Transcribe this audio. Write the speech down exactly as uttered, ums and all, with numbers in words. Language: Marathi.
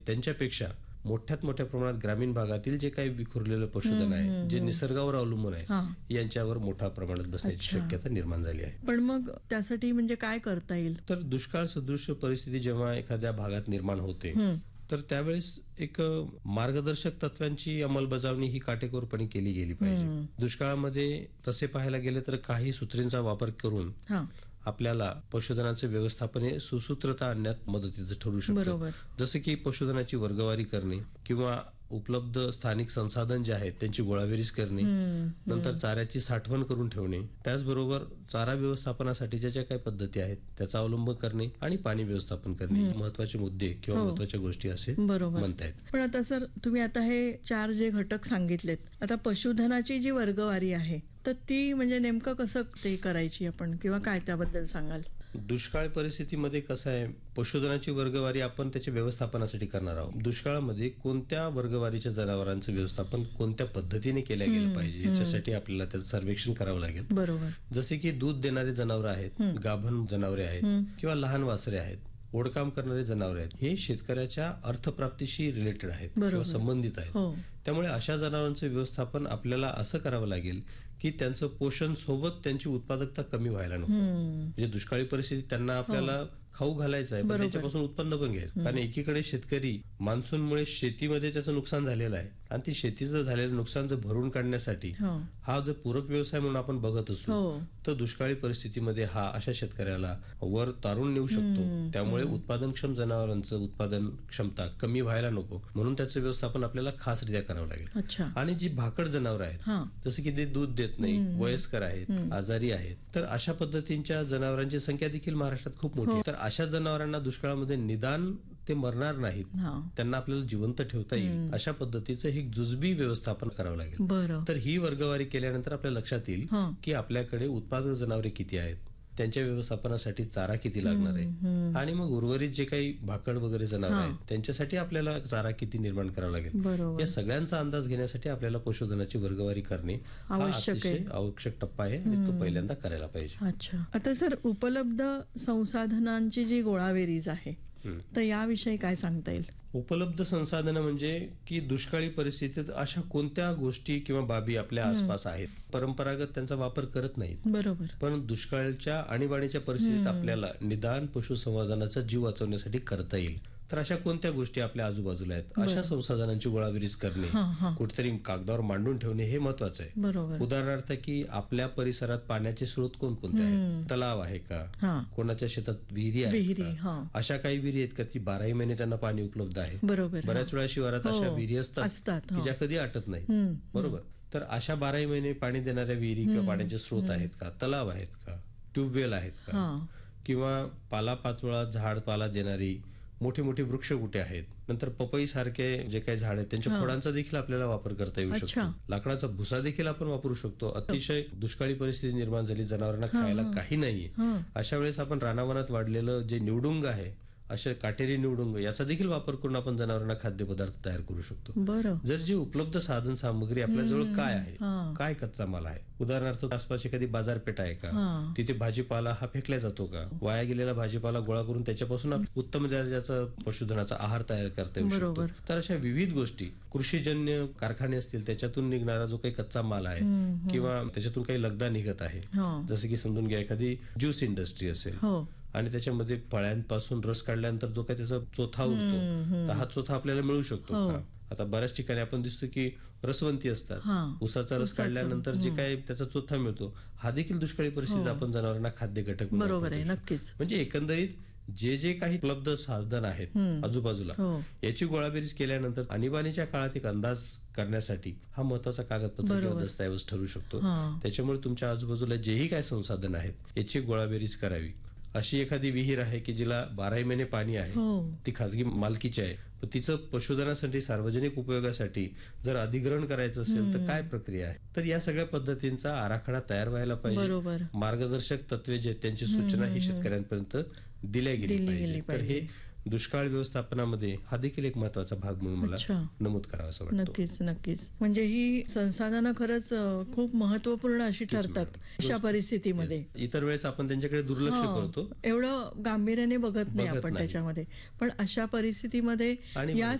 त्यांच्यापेक्षा मोठ्यात मोठ्या प्रमाणात ग्रामीण भागातील जे काही विखुरलेलं पशुधन आहे, जे निसर्गावर अवलंबून आहे, यांच्यावर मोठ्या प्रमाणात बसण्याची शक्यता निर्माण झाली आहे. पण मग त्यासाठी म्हणजे काय करता येईल? तर दुष्काळ सदृश परिस्थिती जेव्हा एखाद्या भागात निर्माण होते, तर त्यावेळेस एक मार्गदर्शक तत्वांची अंमलबजावणी ही काटेकोरपणे केली गेली पाहिजे. दुष्काळामध्ये तसे पाहायला गेले तर काही सूत्रींचा वापर करून आपल्याला पशुधनाचे व्यवस्थापन हे सुसूत्रता आणण्यात मदतीचं ठरू शकतं. जसे की पशुधनाची वर्गवारी करणे किंवा उपलब्ध स्थानिक संसाधन जे आहेत त्यांची गोळाबेरीज करणे, नंतर चाऱ्याची साठवण करून ठेवणे, त्याचबरोबर चारा व्यवस्थापनासाठीच्या ज्या काही पद्धती आहेत त्याचा अवलंब करणे आणि पाणी व्यवस्थापन करणे, महत्वाचे मुद्दे किंवा महत्वाच्या गोष्टी असे म्हणतायत. पण आता सर, तुम्ही आता हे चार जे घटक सांगितलेत, आता पशुधनाची जी वर्गवारी आहे तर ती म्हणजे नेमकं कसं ते करायची आपण, किंवा काय त्याबद्दल सांगाल? दुष्काळ परिस्थितीमध्ये कसं आहे, पशुधनाची वर्गवारी आपण त्याच्या व्यवस्थापनासाठी करणार आहोत. दुष्काळामध्ये कोणत्या वर्गवारीच्या जनावरांचं व्यवस्थापन कोणत्या पद्धतीने केलं गेलं पाहिजे याच्यासाठी आपल्याला त्याचं सर्वेक्षण करावं लागेल. बरोबर. जसे की दूध देणारे जनावर आहेत, गाभण जनावरे आहेत किंवा लहान वासरे आहेत, ओढकाम करणारे जनावरे आहेत, हे शेतकऱ्याच्या अर्थप्राप्तीशी रिलेटेड आहेत किंवा संबंधित आहेत. त्यामुळे अशा जनावरांचं व्यवस्थापन आपल्याला असं करावं लागेल की त्यांचं पोषण सोबत त्यांची उत्पादकता कमी व्हायला नको. म्हणजे दुष्काळी परिस्थितीत त्यांना आपल्याला खाऊ घालायचं आहे, पण त्याच्यापासून उत्पन्न पण घ्यायचं. कारण एकीकडे शेतकरी मान्सूनमुळे शेतीमध्ये त्याचं नुकसान झालेलं आहे आणि ती शेतीचं झालेलं नुकसान जर भरून काढण्यासाठी हा जर पूरक व्यवसाय म्हणून आपण बघत असू तर दुष्काळी परिस्थितीमध्ये हा अशा शेतकऱ्याला वर तारून नेऊ शकतो. त्यामुळे उत्पादनक्षम जनावरांचं उत्पादन क्षमता कमी व्हायला नको म्हणून त्याचं व्यवस्थापन आपल्याला खासरित्या करावं लागेल. आणि जी भाकड जनावर आहेत, जसं की ते दूध देत नाही, वयस्कर आहेत, आजारी आहेत, तर अशा पद्धतीच्या जनावरांची संख्या देखील महाराष्ट्रात खूप मोठी आहे. तर अशा जनावरांना दुष्काळामध्ये निदान ते मरणार नाहीत, त्यांना आपल्याला जिवंत ठेवता येईल अशा पद्धतीचं हे जुजबी व्यवस्थापन करावं लागेल. तर ही वर्गवारी केल्यानंतर आपल्या लक्षात येईल की आपल्याकडे उत्पादक जनावरे किती आहेत, त्यांच्या व्यवस्थापनासाठी चारा किती लागणार आहे, आणि मग उर्वरित जे काही भाकड वगैरे जनावर आहेत त्यांच्यासाठी आपल्याला चारा किती निर्माण करावा लागेल. या सगळ्यांचा अंदाज घेण्यासाठी आपल्याला पशुधनाची वर्गवारी करणे हा अतिशय आवश्यक टप्पा आहे आणि तो पहिल्यांदा करायला पाहिजे. अच्छा. आता सर, उपलब्ध संसाधनांची जी गोळाबेरीज आहे तर याविषयी काय सांगता येईल? उपलब्ध संसाधनं म्हणजे की दुष्काळी परिस्थितीत अशा कोणत्या गोष्टी किंवा बाबी आपल्या आसपास आहेत, परंपरागत त्यांचा वापर करत नाहीत. बरोबर. पण दुष्काळाच्या आणीबाणीच्या परिस्थितीत आपल्याला निदान पशुसंवर्धनाचा जीव वाचवण्यासाठी करता येईल. तर अशा कोणत्या गोष्टी आपल्या आजूबाजूला आहेत, अशा संसाधनांची गोळाबेरीज करणे, कुठेतरी कागदावर मांडून ठेवणे हे महत्वाचं आहे. उदाहरणार्थ की आपल्या परिसरात पाण्याचे स्रोत कोणकोणते आहेत, तलाव आहे का, कोणाच्या शेतात विहिरी आहेत का, अशा काही विहिरी आहेत का ती बाराही महिने त्यांना पाणी उपलब्ध आहे. बऱ्याच वेळा शिवारात अशा विहिरी असतात की ज्या कधी आटत नाहीत. बरोबर. तर अशा बाराही महिने पाणी देणाऱ्या विहिरी किंवा पाण्याचे स्रोत आहेत का, तलाव आहेत का, ट्यूबवेल आहेत का, किंवा पाला पाचोळा झाड पाला देणारी मोठी मोठी वृक्ष कुठे आहेत. नंतर पपई सारखे जे काही झाड आहेत त्यांच्या खोडांचा देखील आपल्याला वापर करता येऊ शकतो. लाकडाचा भुसा देखील आपण वापरू शकतो. अतिशय दुष्काळी परिस्थिती निर्माण झाली, जनावरांना खायला काही नाहीये, अशा वेळेस आपण रानावनात वाढलेलं जे निवडुंग आहे, अशा काटेरी निवडुंग, याचा देखील वापर करून आपण जनावरांना खाद्यपदार्थ तयार करू शकतो. जर जी उपलब्ध साधन सामग्री आपल्या जवळ काय आहे, काय कच्चा माल आहे, उदाहरणार्थ आसपास एखादी बाजारपेठ आहे का, तिथे भाजीपाला हा फेकला जातो का, वाया गेलेला भाजीपाला गोळा करून त्याच्यापासून उत्तम दर्जाचा पशुधनाचा आहार तयार करता येऊ शकतो. तर अशा विविध गोष्टी, कृषीजन्य कारखाने असतील त्याच्यातून निघणारा जो काही कच्चा माल आहे किंवा त्याच्यातून काही लगदा निघत आहे, जसं की समजून घ्या एखादी ज्यूस इंडस्ट्री असेल आणि त्याच्यामध्ये फळ्यांपासून रस काढल्यानंतर जो काही त्याचा चोथा उरतो, तर हा चोथा आपल्याला मिळू शकतो का. आता बऱ्याच ठिकाणी आपण दिसतो की रसवंती असतात, उसाचा रस काढल्यानंतर जे काही त्याचा चोथा मिळतो हा देखील दुष्काळी परिस्थितीत आपण जनावरांना खाद्य घटक. बरोबर आहे, नक्कीच. म्हणजे एकंदरीत जे जे काही उपलब्ध साधन आहेत आजूबाजूला याची गोळाबेरीज केल्यानंतर आणीबाणीच्या काळात एक अंदाज करण्यासाठी हा महत्वाचा कागदपत्र किंवा दस्तऐवज ठरू शकतो. त्याच्यामुळे तुमच्या आजूबाजूला जेही काय संसाधन आहेत याची गोळाबेरीज करावी. अशी एखादी विहीर आहे की जिला बाराही महिने पाणी आहे, ती खासगी मालकीची आहे, पण तिचं पशुधनासाठी सार्वजनिक उपयोगासाठी जर अधिग्रहण करायचं असेल तर काय प्रक्रिया आहे. तर या सगळ्या पद्धतींचा आराखडा तयार व्हायला पाहिजे. मार्गदर्शक तत्वे जे त्यांची सूचना ही शेतकऱ्यांपर्यंत दिल्या गेली पाहिजे. तर हे दुष्काळ व्यवस्थापनामध्ये हा देखील एक महत्वाचा भाग म्हणून मला अच्छा. नमूद करावा असं वाटतं. नक्कीच नक्कीच म्हणजे ही संसाधनं खरंच अ, खूप महत्वपूर्ण अशी ठरतात अशा परिस्थितीमध्ये. इतर वेळेस आपण त्यांच्याकडे दुर्लक्ष हा, करतो एवढं गांभीर्याने बघत नाही बघत आपण नाही. त्याच्यामध्ये. पण अशा परिस्थितीमध्ये आणि या